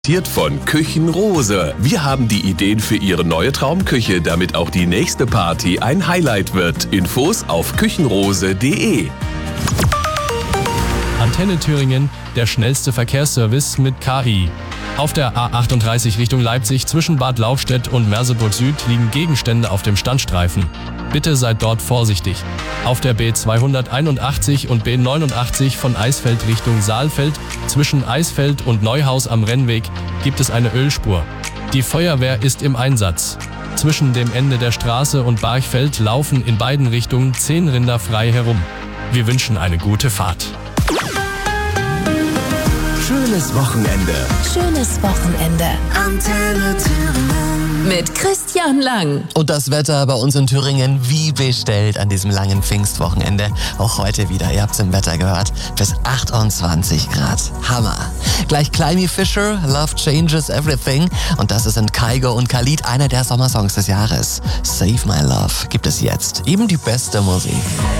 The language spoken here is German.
Von Küchenrose. Wir haben die Ideen für Ihre neue Traumküche, damit auch die nächste Party ein Highlight wird. Infos auf küchenrose.de. Antenne Thüringen, der schnellste Verkehrsservice mit KI. Auf der A38 Richtung Leipzig zwischen Bad Lauchstädt und Merseburg Süd liegen Gegenstände auf dem Standstreifen. Bitte seid dort vorsichtig. Auf der B281 und B89 von Eisfeld Richtung Saalfeld zwischen Eisfeld und Neuhaus am Rennweg gibt es eine Ölspur. Die Feuerwehr ist im Einsatz. Zwischen dem Ende der Straße und Barchfeld laufen in beiden Richtungen 10 Rinder frei herum. Wir wünschen eine gute Fahrt. Schönes Wochenende. Schönes Wochenende. Antenne Thüringen. Mit Christian Lang. Und das Wetter bei uns in Thüringen wie bestellt an diesem langen Pfingstwochenende. Auch heute wieder, ihr habt es im Wetter gehört, bis 28 Grad. Hammer. Gleich Climby Fisher, Love Changes Everything. Und das sind Kygo und Khalid, einer der Sommersongs des Jahres. Save My Love gibt es jetzt. Eben die beste Musik.